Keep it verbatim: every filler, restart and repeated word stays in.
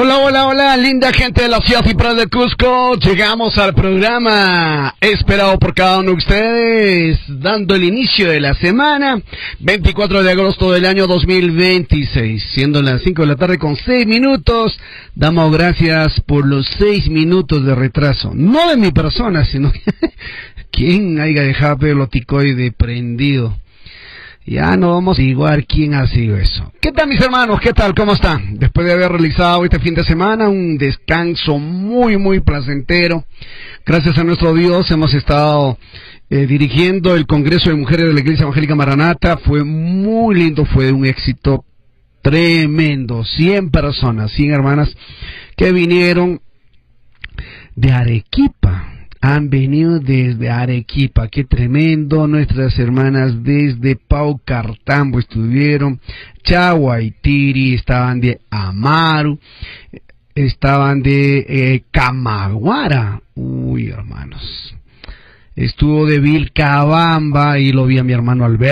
Hola, hola, hola, linda gente de la ciudad y para de Cusco. Llegamos al programa esperado por cada uno de ustedes, dando el inicio de la semana, veinticuatro de agosto del año dos mil veintiséis, siendo las cinco de la tarde con seis minutos. Damos gracias por los seis minutos de retraso, no de mi persona, sino quien haya dejado el oticoide prendido. Ya no vamos a igual quién ha sido eso. ¿Qué tal, mis hermanos? ¿Qué tal? ¿Cómo están? Después de haber realizado este fin de semana un descanso muy, muy placentero, gracias a nuestro Dios hemos estado eh, dirigiendo el Congreso de Mujeres de la Iglesia Evangélica Maranata. Fue muy lindo, fue un éxito tremendo. cien personas, cien hermanas que vinieron de Arequipa. Han venido desde Arequipa, qué tremendo. Nuestras hermanas desde Paucartambo estuvieron, Chaguaitiri, estaban de Amaru, estaban de eh, Camaguara. Uy, hermanos. Estuvo de Vilcabamba y lo vi a mi hermano Alberto.